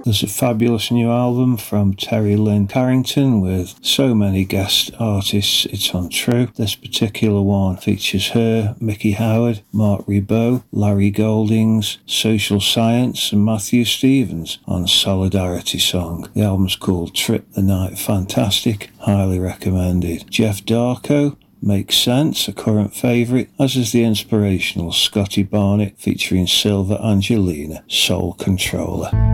There's a fabulous new album from Terry Lynn Carrington with so many guest artists, it's untrue. This particular one features her, Mickey Howard, Mark Ribot, Larry Goldings, Social Science and Matthew Stevens on Solidarity Song. The album's called Trip the Night. Fantastic, highly recommended. Jeff Darko, Makes Sense, a current favourite, as is the inspirational Scotty Barnett featuring Silver Angelina, Soul Controller.